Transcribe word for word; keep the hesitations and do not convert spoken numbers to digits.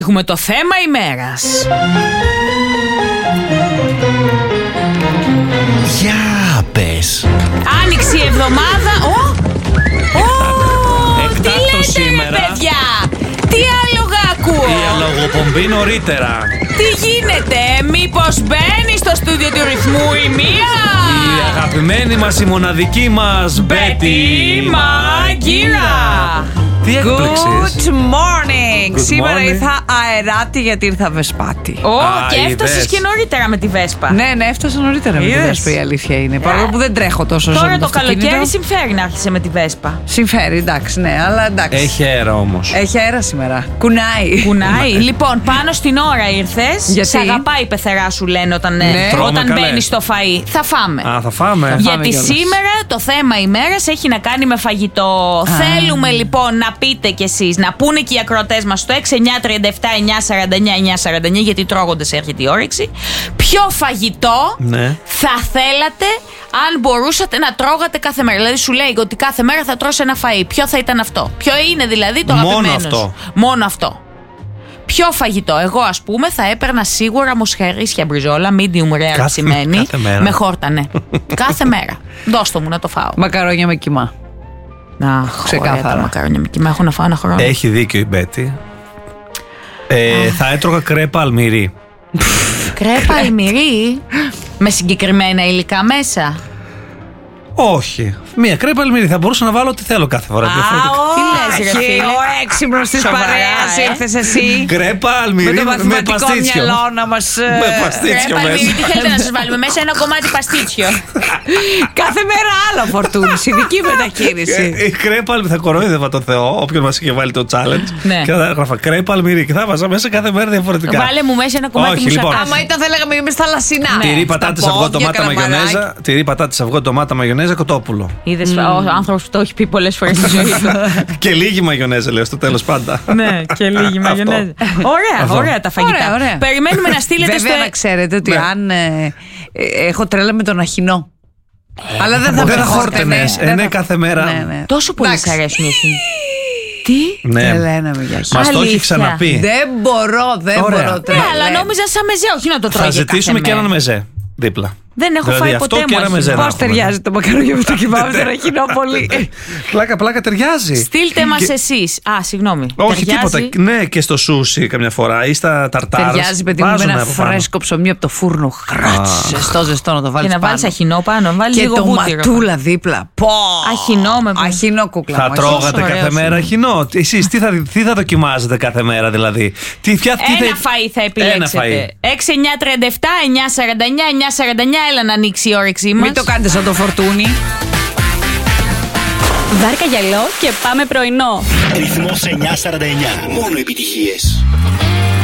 Έχουμε το θέμα ημέρας. Για πες. Άνοιξη η εβδομάδα. Ω! Τι λέτε σήμερα, ρε παιδιά? Τι άλογα ακούω? η αλογοπομπή νωρίτερα. Τι γίνεται? Μήπως μπαίνει στο στούντιο του ρυθμού η μία? Η αγαπημένη μας, η μοναδική μας Μπέτη Μαγκύρα. Τι έκπληξες? Good morning! Good Σήμερα morning. ήρθα αεράτη γιατί ήρθα Βεσπάτη. Ω, Α, και έφτασες είδες. και νωρίτερα με τη Βέσπα. Ναι, ναι, έφτασα νωρίτερα με τη Είδες. Βέσπα, η αλήθεια είναι. Παρόλο που δεν τρέχω τόσο Τώρα με το αυτοκίνητο. καλοκαίρι συμφέρει να άρχισε με τη Βέσπα. Συμφέρει, εντάξει, ναι, αλλά εντάξει. Έχει αέρα όμως. Έχει αέρα σήμερα. Κουνάει. Κουνάει. Λοιπόν, πάνω στην ώρα ήρθες. Γιατί? Σε αγαπάει η πεθερά σου, λένε όταν, Ναι. Τρώμε, όταν καλέ. μπαίνει στο φαΐ. Θα φάμε. Α, θα φάμε. Γιατί κιόλας. σήμερα το θέμα ημέρας έχει να κάνει με φαγητό. Θέλουμε λοιπόν να πείτε κι εσείς, να πούνε και οι ακροατές μας στο έξι εννιά τρία επτά εννιά σαράντα εννιά εννιά σαράντα εννιά, γιατί τρώγοντας έρχεται η όρεξη. Ποιο φαγητό Ναι. θα θέλατε αν μπορούσατε να τρώγατε κάθε μέρα? Δηλαδή σου λέει ότι κάθε μέρα θα τρως ένα φαΐ. Ποιο θα ήταν αυτό? Ποιο είναι δηλαδή το Μόνο αγαπημένο αυτό. σου? Μόνο αυτό. Ποιο φαγητό? Εγώ, ας πούμε, θα έπαιρνα σίγουρα μοσχαρίσια μπριζόλα, medium rare Κάθε- ψημένη, κάθε μέρα. με χόρτα, ναι. Κάθε μέρα. Δώσ' το μου να το φάω. Μακαρόνια με κιμά. Να, Ξεκάθαρα. ωραία τα μακαρόνια με κιμά. Έχω να φάω ένα χρόνο. Έχει δίκιο η Μπέτη. Ε, θα έτρωγα κρέπα αλμυρί. Κρέπα αλμυρί με συγκεκριμένα υλικά μέσα. Όχι. Μία κρέπα αλμυρί. Θα μπορούσα να βάλω ό,τι θέλω κάθε φορά. διαφορετικά. Τι λες, ρε φίλε? Ο έξυπνος της Σοβαρά, παρέας ε. ήρθες εσύ. Κρέπα αλμυρί Με το με μαθηματικό παστίτσιο. μυαλό να μας... ε, Με παστίτσιο Κρέπα αλμυρί, τι μέσα. θέλετε να σας βάλουμε μέσα? Ένα κομμάτι παστίτσιο. Κάθε μέρα άλλο φορτούνης, ειδική μεταχείριση. Ε, Η κρέπα αλμυρί. Θα κοροϊδεύα το Θεό, όποιον μας είχε βάλει το challenge. Ναι. Και θα έγραφα κρέπα αλμυρί και θα βάζα μέσα κάθε μέρα διαφορετικά. Βάλε μου μέσα ένα κομμάτι Όχι, λοιπόν. μουσακά. Άμα ήταν θα λέγαμε εμείς τα λασινά. Τυρί, Στα πατάτες, πόδια, αυγό, ντομάτα, καλαμαράκι. μαγιονέζα. Τυρί, πατάτες, αυγό, ντομάτα, μαγιονέζα, κοτόπουλο. Είδες ο άνθρωπος που το έχει πει πολλές φορές στη ζωή του. Και λίγη μαγιονέζα, λέω στο τέλος πάντα. Ναι, και λίγη μαγιονέζα. Ωραία, Αυτό. ωραία τα φαγητά. Ωραία, ωραία. Περιμένουμε να στείλετε στο. Βέβαια να ξέρετε ότι Ναι. αν ε, ε, έχω τρέλα με τον αχινό. Αλλά δεν θα Δεν θα με χόρτενες. χόρτενε. Ε, ναι, Δεν θα- κάθε μέρα. Ναι, ναι. Τόσο πολύ Εντάξει. σ' αρέσουν οι αχινοί. Τι? Ναι. Τρελαίναμε για αχινό. Μας το έχει Αλήθεια. ξαναπεί. Δεν μπορώ, δεν Ωραία. μπορώ. Ναι, τρελαίνω. αλλά νόμιζα σαν μεζέ, όχι να το Θα τρώγε ζητήσουμε κάθε και έναν μέρα. μεζέ δίπλα. Δεν έχω Δηλαδή φάει αυτό ποτέ και ένα μου μεζέ αχινό. να Πώς έχουμε. ταιριάζει το μακαρόνι με το κιμά με τον αχινό πολύ. Πλάκα, πλάκα ταιριάζει. Στείλτε μας Και- εσείς. Α, συγγνώμη. Όχι Ταιριάζει? τίποτα. Ναι, και στο σούσι καμιά φορά ή στα ταρτάρ. Ταιριάζει, παιδί μου, με ένα φρέσκο ψωμί από το φούρνο. Χράτς, ζεστό, ζεστό να το Και βάλεις να βάλεις πάνω. αχινό πάνω, να βάλεις Και λίγο το βούτυρο. ματούλα δίπλα. Πω! Αχινό με- Αχινό κούκλα. Θα μου, τρώγατε ωραίος κάθε μέρα είναι. αχινό. Εσείς τι θα, τι θα δοκιμάζετε κάθε μέρα δηλαδή? Τι, ποια, τι Ένα φαΐ θα επιλέξετε. Ένα φαΐ. έξι εννιά τρία επτά εννιά σαράντα εννιά εννιά σαράντα εννιά, έλα να ανοίξει η όρεξή μας. Μην το κάνετε σαν το φορτούνι. Βάρκα γυαλό και πάμε πρωινό. Ρυθμός εννιακόσια σαράντα εννιά. Μόνο επιτυχίες.